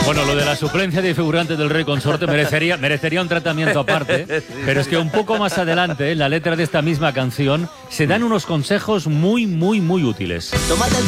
Bueno, lo de la suplencia de figurante del rey consorte merecería un tratamiento aparte, pero es que un poco más adelante, en la letra de esta misma canción, se dan unos consejos muy, muy, muy útiles. Tómate el